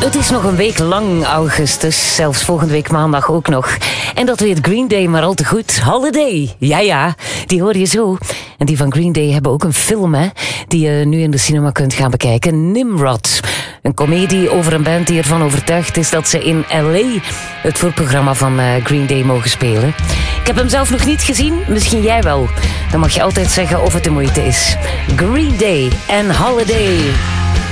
Het is nog een week lang augustus, zelfs volgende week maandag ook nog. En dat weet Green Day maar al te goed. Holiday, ja, die hoor je zo. En die van Green Day hebben ook een film, hè, die je nu in de cinema kunt gaan bekijken. Nimrod, een komedie over een band die ervan overtuigd is dat ze in L.A. het voorprogramma van Green Day mogen spelen. Ik heb hem zelf nog niet gezien, misschien jij wel. Dan mag je altijd zeggen of het de moeite is. Green Day en Holiday.